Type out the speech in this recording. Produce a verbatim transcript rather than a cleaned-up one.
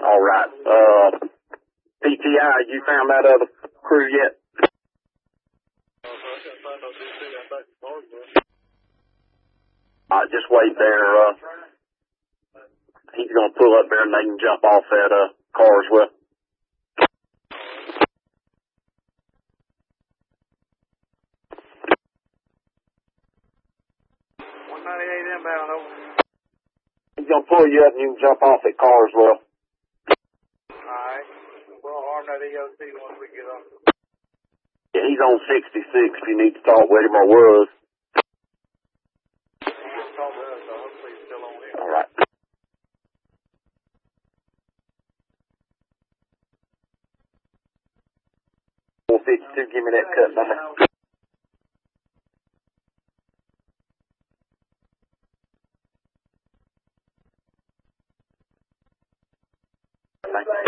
All right. Uh, P T I, you found that other crew yet? All right, just wait there. Uh, he's gonna pull up there and they can jump off that uh Carswell. one ninety-eight inbound, over. He's gonna pull you up and you can jump off at Carswell. Alright. We'll harm that E O C once we get on. Yeah, he's on sixty-six if you need to talk with him or was. He just talked to us, so hopefully he's still on here. All right. four fifty-two, give me that cut number. Thank you.